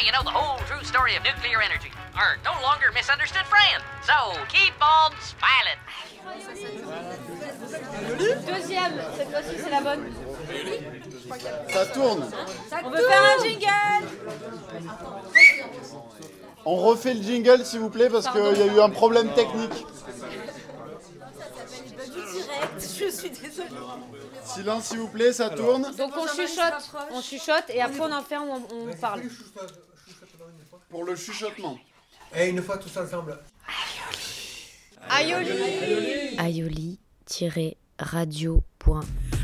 you know the whole true story of nuclear energy. Our no longer misunderstood friend. So, keep on smiling. Deuxième, cette fois-ci c'est la bonne. Ça tourne. On veut faire un jingle. On refait le jingle s'il vous plaît parce qu'il y a eu un problème technique. Je suis désolée. Silence s'il vous plaît, ça tourne. Donc on chuchote et après on en fait on parle. Pour le chuchotement. Et une fois tous ensemble. Aioli. Aioli-radio.fr